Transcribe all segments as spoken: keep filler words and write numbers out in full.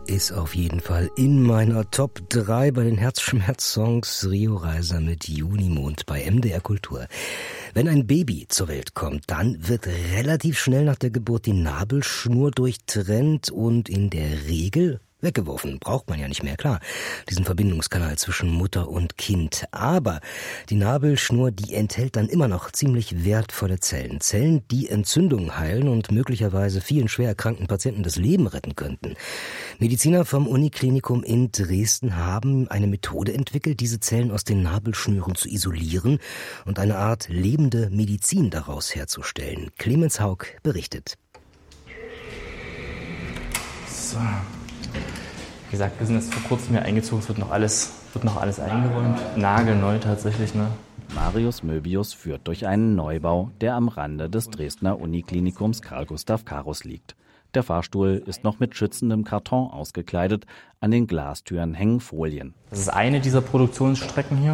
ist auf jeden Fall in meiner Top drei bei den Herzschmerz-Songs. Rio Reiser mit Junimond bei M D R Kultur. Wenn ein Baby zur Welt kommt, dann wird relativ schnell nach der Geburt die Nabelschnur durchtrennt und in der Regel weggeworfen. Braucht man ja nicht mehr, klar. Diesen Verbindungskanal zwischen Mutter und Kind. Aber die Nabelschnur, die enthält dann immer noch ziemlich wertvolle Zellen. Zellen, die Entzündungen heilen und möglicherweise vielen schwer erkrankten Patienten das Leben retten könnten. Mediziner vom Uniklinikum in Dresden haben eine Methode entwickelt, diese Zellen aus den Nabelschnüren zu isolieren und eine Art lebende Medizin daraus herzustellen. Clemens Haug berichtet. So. Wie gesagt, wir sind jetzt vor kurzem hier eingezogen, es wird noch alles, wird noch alles eingeräumt. Nagelneu tatsächlich, ne? Marius Möbius führt durch einen Neubau, der am Rande des Dresdner Uniklinikums Carl Gustav Carus liegt. Der Fahrstuhl ist noch mit schützendem Karton ausgekleidet, an den Glastüren hängen Folien. Das ist eine dieser Produktionsstrecken hier.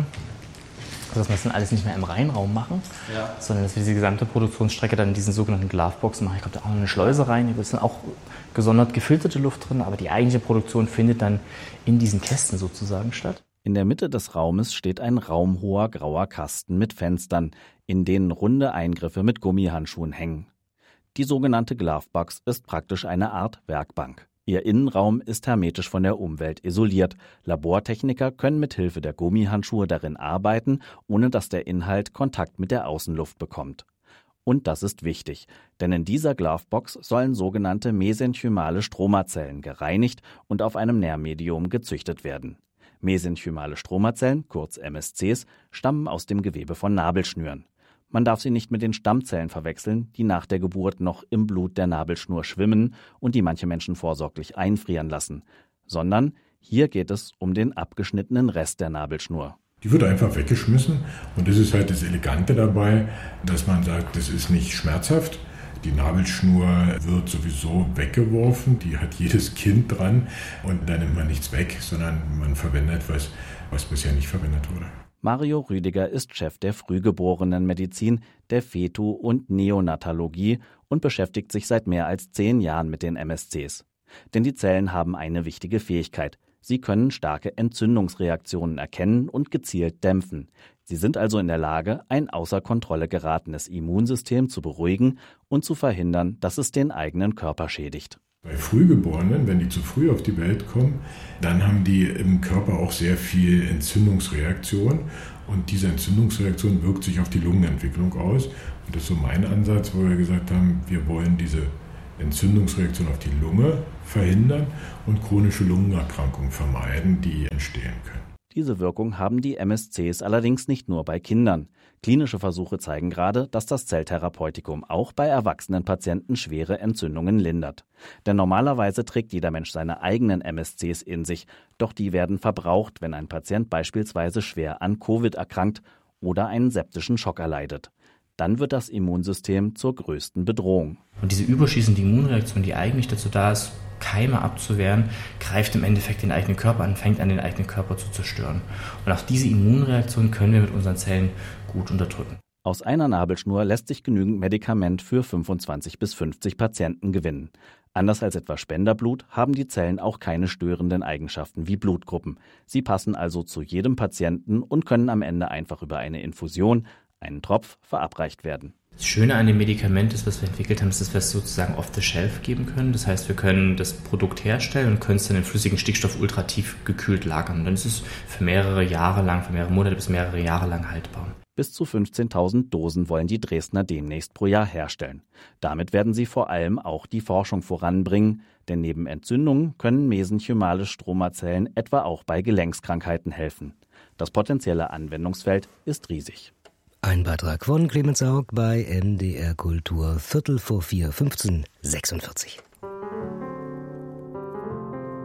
Dass wir das dann alles nicht mehr im Reinraum machen, ja. sondern dass wir diese gesamte Produktionsstrecke dann in diesen sogenannten Gloveboxen machen. Ich glaube, da auch noch eine Schleuse rein, hier ist dann auch gesondert gefilterte Luft drin, aber die eigentliche Produktion findet dann in diesen Kästen sozusagen statt. In der Mitte des Raumes steht ein raumhoher grauer Kasten mit Fenstern, in denen runde Eingriffe mit Gummihandschuhen hängen. Die sogenannte Glovebox ist praktisch eine Art Werkbank. Ihr Innenraum ist hermetisch von der Umwelt isoliert. Labortechniker können mit Hilfe der Gummihandschuhe darin arbeiten, ohne dass der Inhalt Kontakt mit der Außenluft bekommt. Und das ist wichtig, denn in dieser Glovebox sollen sogenannte mesenchymale Stromazellen gereinigt und auf einem Nährmedium gezüchtet werden. Mesenchymale Stromazellen, kurz M S Cs, stammen aus dem Gewebe von Nabelschnüren. Man darf sie nicht mit den Stammzellen verwechseln, die nach der Geburt noch im Blut der Nabelschnur schwimmen und die manche Menschen vorsorglich einfrieren lassen, sondern hier geht es um den abgeschnittenen Rest der Nabelschnur. Die wird einfach weggeschmissen und das ist halt das Elegante dabei, dass man sagt, das ist nicht schmerzhaft. Die Nabelschnur wird sowieso weggeworfen, die hat jedes Kind dran und da nimmt man nichts weg, sondern man verwendet was, was bisher nicht verwendet wurde. Mario Rüdiger ist Chef der Frühgeborenenmedizin, der Fetu- und Neonatologie und beschäftigt sich seit mehr als zehn Jahren mit den M S Cs. Denn die Zellen haben eine wichtige Fähigkeit. Sie können starke Entzündungsreaktionen erkennen und gezielt dämpfen. Sie sind also in der Lage, ein außer Kontrolle geratenes Immunsystem zu beruhigen und zu verhindern, dass es den eigenen Körper schädigt. Bei Frühgeborenen, wenn die zu früh auf die Welt kommen, dann haben die im Körper auch sehr viel Entzündungsreaktion und diese Entzündungsreaktion wirkt sich auf die Lungenentwicklung aus. Und das ist so mein Ansatz, wo wir gesagt haben, wir wollen diese Entzündungsreaktion auf die Lunge verhindern und chronische Lungenerkrankungen vermeiden, die entstehen können. Diese Wirkung haben die M S Cs allerdings nicht nur bei Kindern. Klinische Versuche zeigen gerade, dass das Zelltherapeutikum auch bei erwachsenen Patienten schwere Entzündungen lindert. Denn normalerweise trägt jeder Mensch seine eigenen M S Cs in sich, doch die werden verbraucht, wenn ein Patient beispielsweise schwer an Covid erkrankt oder einen septischen Schock erleidet. Dann wird das Immunsystem zur größten Bedrohung. Und diese überschießende Immunreaktion, die eigentlich dazu da ist, Keime abzuwehren, greift im Endeffekt den eigenen Körper an, fängt an, den eigenen Körper zu zerstören. Und auch diese Immunreaktion können wir mit unseren Zellen gut unterdrücken. Aus einer Nabelschnur lässt sich genügend Medikament für fünfundzwanzig bis fünfzig Patienten gewinnen. Anders als etwa Spenderblut haben die Zellen auch keine störenden Eigenschaften wie Blutgruppen. Sie passen also zu jedem Patienten und können am Ende einfach über eine Infusion, einen Tropf, verabreicht werden. Das Schöne an dem Medikament ist, was wir entwickelt haben, ist, dass wir es sozusagen off the shelf geben können. Das heißt, wir können das Produkt herstellen und können es dann in flüssigen Stickstoff ultratief gekühlt lagern. Dann ist es für mehrere Jahre lang, für mehrere Monate bis mehrere Jahre lang haltbar. Bis zu fünfzehntausend Dosen wollen die Dresdner demnächst pro Jahr herstellen. Damit werden sie vor allem auch die Forschung voranbringen, denn neben Entzündungen können mesenchymale Stromazellen etwa auch bei Gelenkskrankheiten helfen. Das potenzielle Anwendungsfeld ist riesig. Ein Beitrag von Clemens Haug bei M D R Kultur, Viertel vor vier, fünfzehn Uhr sechsundvierzig.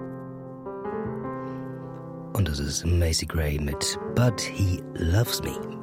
Und das ist Macy Gray mit But He Loves Me.